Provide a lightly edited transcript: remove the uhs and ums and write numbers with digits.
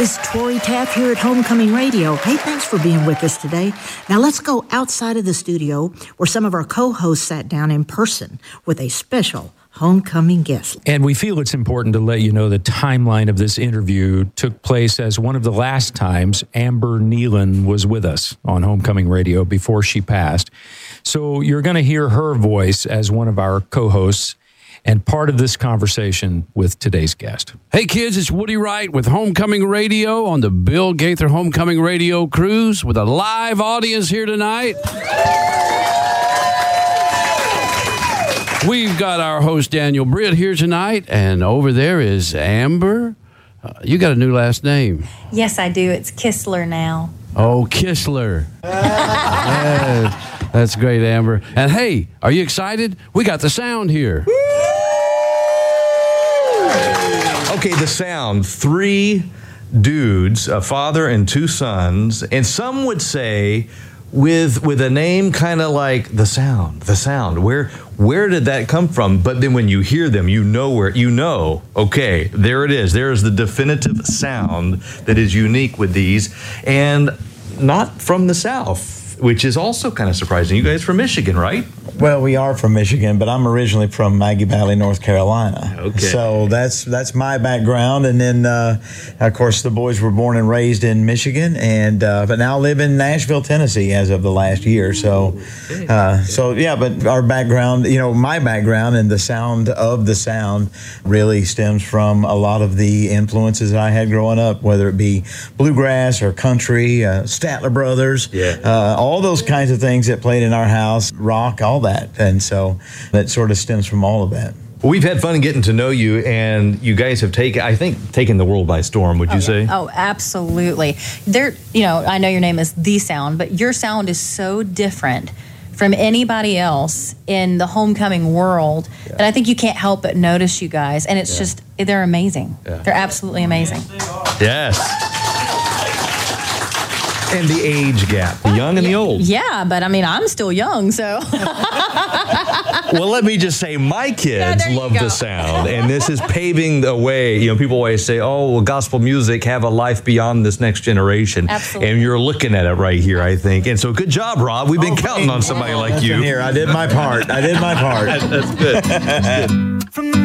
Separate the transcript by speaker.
Speaker 1: It's Tori Taff here at Homecoming Radio. Hey, thanks for being with us today. Now let's go outside of the studio where some of our co-hosts sat down in person with a special homecoming guest.
Speaker 2: And we feel it's important to let you know the timeline of this interview took place as one of the last times Amber Nealon was with us on Homecoming Radio before she passed. So you're going to hear her voice as one of our co-hosts and part of this conversation with today's guest.
Speaker 3: Hey kids, it's Woody Wright with Homecoming Radio on the Bill Gaither Homecoming Radio Cruise with a live audience here tonight. We've got our host Daniel Britt here tonight, and over there is Amber. You got a new last name.
Speaker 4: Yes, I do. It's Kistler now.
Speaker 3: Oh, Kistler. That's great, Amber. And hey, are you excited? We got the sound here.
Speaker 5: Okay, the sound. 3 dudes, a father and 2 sons, and some would say with a name kind of like the sound. Where did that come from? But then when you hear them, okay, there it is. There is the definitive sound that is unique with these, and not from the South, which is also kind of surprising. You guys from Michigan, right?
Speaker 6: Well, we are from Michigan, but I'm originally from Maggie Valley, North Carolina.
Speaker 5: Okay.
Speaker 6: So that's my background. And then, of course, the boys were born and raised in Michigan, and but now live in Nashville, Tennessee as of the last year. So, but our background, my background and the sound of the sound really stems from a lot of the influences I had growing up, whether it be bluegrass or country, Statler Brothers, all those kinds of things that played in our house, rock, all that. And so that sort of stems from all of that.
Speaker 5: Well, we've had fun getting to know you, and you guys have taken the world by storm, would you say?
Speaker 4: Oh, absolutely. I know your name is The Sound, but your sound is so different from anybody else in the homecoming world that I think you can't help but notice you guys. And it's just, they're amazing. Yeah. They're absolutely amazing.
Speaker 5: Yes. And the age gap, the young and the old.
Speaker 4: Yeah, but I'm still young, so.
Speaker 5: Well, let me just say, my kids love the sound, and this is paving the way. People always say, gospel music have a life beyond this next generation.
Speaker 4: Absolutely.
Speaker 5: And you're looking at it right here, I think. And so good job, Rob. We've been counting on somebody like you.
Speaker 6: Here, I did my part.
Speaker 5: That's good. That's good.